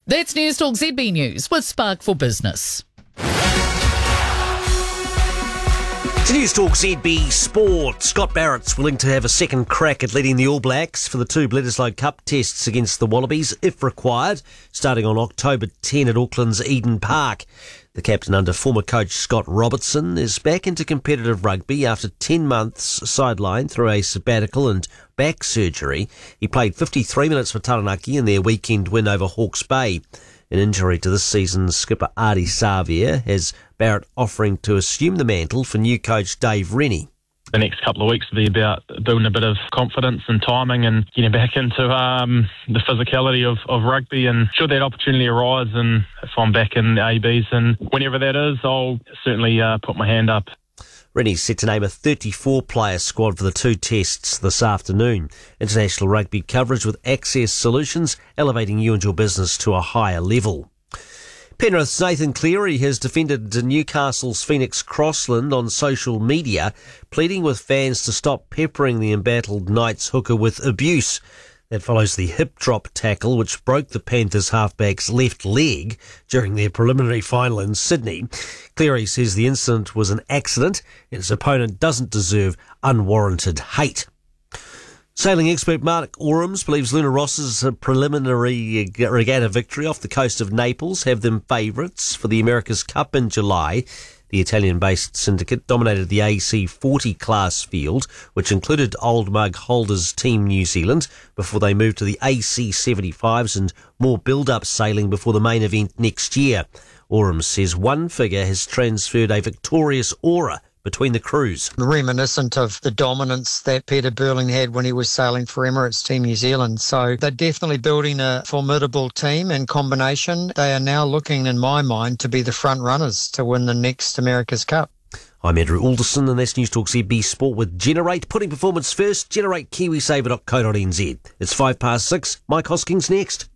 That's News Talk ZB News with Spark for Business. To News Talk ZB Sport, Scott Barrett's willing to have a second crack at leading the All Blacks for the two Bledisloe Cup tests against the Wallabies, if required, starting on October 10 at Auckland's Eden Park. The captain under former coach Scott Robertson is back into competitive rugby after 10 months sidelined through a sabbatical and back surgery. He played 53 minutes for Taranaki in their weekend win over Hawke's Bay. An injury to this season's skipper Ardie Savea has Barrett offering to assume the mantle for new coach Dave Rennie. The next couple of weeks will be about building a bit of confidence and timing and getting back into the physicality of rugby. And should that opportunity arise, and if I'm back in the ABs and whenever that is, I'll certainly put my hand up. Rennie's set to name a 34-player squad for the two tests this afternoon. International rugby coverage with Access Solutions, elevating you and your business to a higher level. Penrith's Nathan Cleary has defended Newcastle's Phoenix Crossland on social media, pleading with fans to stop peppering the embattled Knights hooker with abuse. That follows the hip drop tackle which broke the Panthers halfback's left leg during their preliminary final in Sydney. Cleary says the incident was an accident and his opponent doesn't deserve unwarranted hate. Sailing expert Mark Orams believes Luna Ross's preliminary regatta victory off the coast of Naples have them favourites for the America's Cup in July. The Italian-based syndicate dominated the AC40 class field, which included Old Mug holders Team New Zealand, before they moved to the AC75s and more build-up sailing before the main event next year. Orams says one figure has transferred a victorious aura between the crews. Reminiscent of the dominance that Peter Burling had when he was sailing for Emirates Team New Zealand. So they're definitely building a formidable team and combination. They are now looking, in my mind, to be the front runners to win the next America's Cup. I'm Andrew Alderson and that's News Talk ZB Sport with Generate. Putting performance first, Generate KiwiSaver.co.nz. It's 6:05. Mike Hoskins next.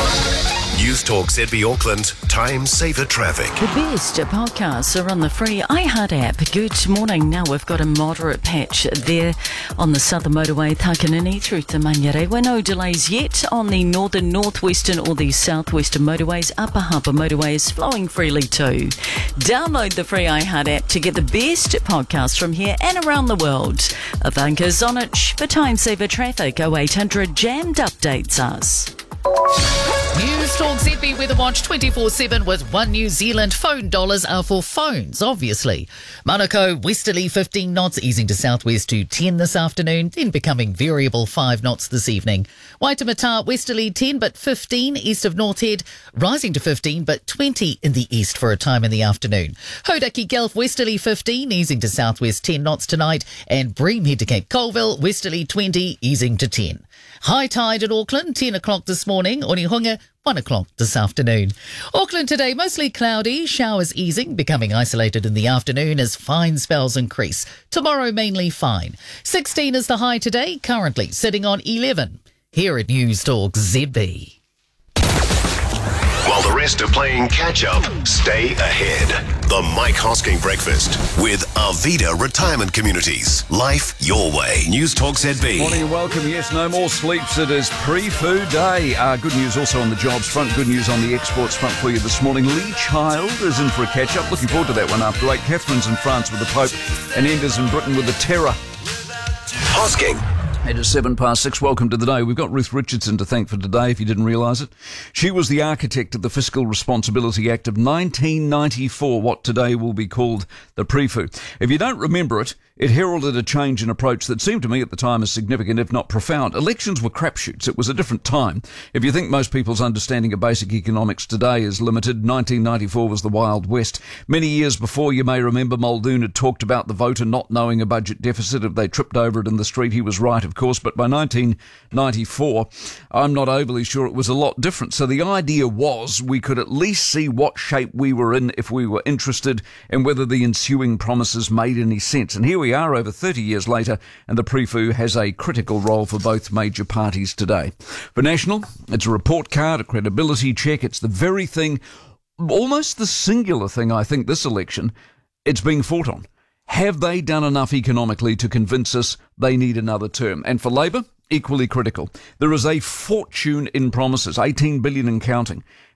News Talk ZB Auckland, time saver traffic. The best podcasts are on the free iHeart app. Good morning. Now we've got a moderate patch there on the southern motorway, Takanini through to Manurewa. No delays yet on the northern, northwestern or the southwestern motorways. Upper Harbour motorway is flowing freely too. Download the free iHeart app to get the best podcasts from here and around the world. Ivanka Zonich for time saver traffic. 0800 Jammed updates us. News Talk ZB Weather Watch 24/7 with One New Zealand. Phone dollars are for phones, obviously. Manukau, westerly 15 knots, easing to southwest to 10 this afternoon, then becoming variable 5 knots this evening. Waitemata, westerly 10 but 15 east of North Head, rising to 15 but 20 in the east for a time in the afternoon. Hodaki Gulf, westerly 15, easing to southwest 10 knots tonight, and Bream Head to Cape Colville, westerly 20, easing to 10. High tide at Auckland, 10 o'clock this morning. Onehunga, 1 o'clock this afternoon. Auckland today, mostly cloudy, showers easing, becoming isolated in the afternoon as fine spells increase. Tomorrow, mainly fine. 16 is the high today, currently sitting on 11. Here at News Talk ZB. While the rest are playing catch-up, stay ahead. The Mike Hosking Breakfast with Arvida Retirement Communities. Life your way. News Talk ZB. Morning and welcome. Yes, no more sleeps. It is pre-food day. Good news also on the jobs front. Good news on the exports front for you this morning. Lee Child is in for a catch-up. Looking forward to that one after 8. Catherine's in France with the Pope and Enders in Britain with the Terror. Hosking. It is 6:07. Welcome to the day. We've got Ruth Richardson to thank for today, if you didn't realise it. She was the architect of the Fiscal Responsibility Act of 1994, what today will be called the PREFU. If you don't remember it, it heralded a change in approach that seemed to me at the time as significant, if not profound. Elections were crapshoots. It was a different time. If you think most people's understanding of basic economics today is limited, 1994 was the Wild West. Many years before, you may remember, Muldoon had talked about the voter not knowing a budget deficit. If they tripped over it in the street, he was right, of course. But by 1994, I'm not overly sure it was a lot different. So the idea was we could at least see what shape we were in if we were interested and whether the ensuing promises made any sense. And here we are over 30 years later, and the PREFU has a critical role for both major parties today. For National, it's a report card, a credibility check. It's the very thing, almost the singular thing, I think, this election, it's being fought on. Have they done enough economically to convince us they need another term? And for Labor, equally critical. There is a fortune in promises, 18 billion and counting.